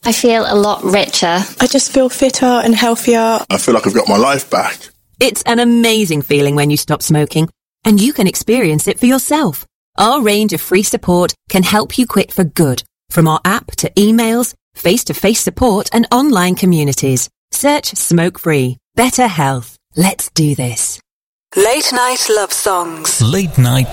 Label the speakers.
Speaker 1: I feel a lot richer.
Speaker 2: I just feel fitter and healthier.
Speaker 3: I feel like I've got my life back.
Speaker 4: It's an amazing feeling when you stop smoking, and you can experience it for yourself. Our range of free support can help you quit for good, from our app to emails, face-to-face support and online communities. Search Smoke Free. Better health. Let's do this.
Speaker 5: Late Night Love Songs.
Speaker 6: Late Night